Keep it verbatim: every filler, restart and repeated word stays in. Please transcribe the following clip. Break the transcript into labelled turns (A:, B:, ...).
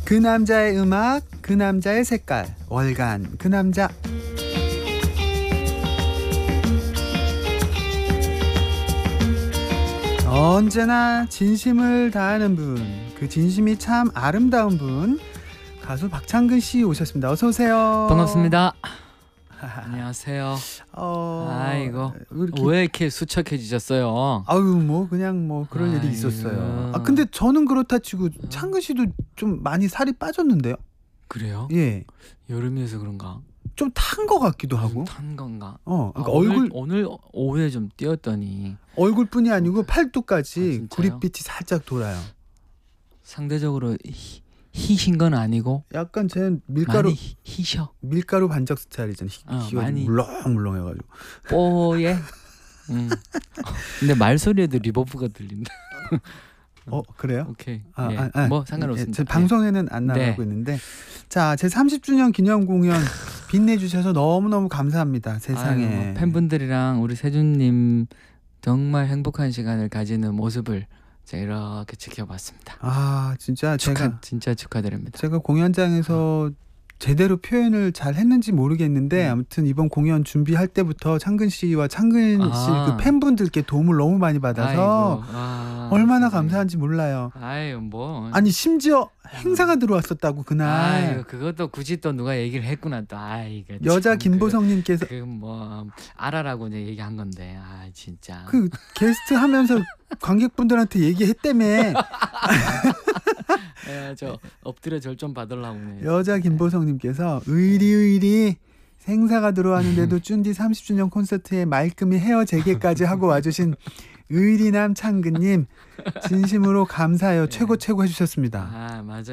A: 그 남자의 음악, 그 남자의 색깔, 월간 그 남자. 언제나 진심을 다하는 분, 그 진심이 참 아름다운 분, 가수 박창근 씨 오셨습니다. 어서 오세요.
B: 반갑습니다. 안녕하세요.
A: 어...
B: 아이고
A: 왜 이렇게...
B: 왜 이렇게 수척해지셨어요?
A: 아유 뭐 그냥 뭐 그런 일이
B: 아이고.
A: 있었어요. 아 근데 저는 그렇다 치고 창근 씨도 좀 많이 살이 빠졌는데요?
B: 그래요?
A: 예.
B: 여름이어서 그런가?
A: 좀 탄 것 같기도 하고.
B: 탄 건가?
A: 어, 그러니까
B: 아, 오늘,
A: 얼굴
B: 오늘 오후에 좀 뛰었더니
A: 얼굴뿐이 아니고 팔뚝까지
B: 아, 진짜요?
A: 구릿빛이 살짝 돌아요.
B: 상대적으로 희, 희신 건 아니고
A: 약간 제 밀가루
B: 많이 희, 희셔.
A: 밀가루 반적 스타일이잖아요. 희,
B: 어,
A: 희가
B: 많이.
A: 물렁물렁해가지고.
B: 뽀예. 음. 근데 말소리에도 리버브가 들린다.
A: 어 그래요?
B: 오케이.
A: 아,
B: 예.
A: 아, 아,
B: 뭐 상관없습니다.
A: 예, 제 방송에는 안 나가고
B: 네.
A: 있는데, 자, 제 삼십 주년 기념 공연 빛내주셔서 너무너무 감사합니다. 세상에.
B: 아유, 팬분들이랑 우리 세준님 정말 행복한 시간을 가지는 모습을 제가 이렇게 지켜봤습니다.
A: 아 진짜
B: 축하,
A: 제가
B: 진짜 축하드립니다.
A: 제가 공연장에서 제대로 표현을 잘 했는지 모르겠는데
B: 음.
A: 아무튼 이번 공연 준비할 때부터 창근 씨와 창근 씨
B: 아.
A: 그 팬분들께 도움을 너무 많이 받아서
B: 아이고, 아,
A: 얼마나
B: 세상에.
A: 감사한지 몰라요.
B: 아유 뭐.
A: 아니 심지어 행사가 들어왔었다고 그날.
B: 아유 그것도 굳이 또 누가 얘기를 했구나 또. 아이고.
A: 여자 김보성님께서
B: 그뭐 알아라고 이제 얘기한 건데. 아 진짜.
A: 그 게스트 하면서 관객분들한테 얘기했다며.
B: 예, 저 엎드려 절 좀 받으려고.
A: 여자 김보성님께서 의리의리 행사가 들어왔는데도 쭌디 삼십 주년 콘서트에 말끔히 헤어 재개까지 하고 와주신 의리남 창근님 진심으로 감사해요. 최고 최고 해주셨습니다.
B: 아 맞아.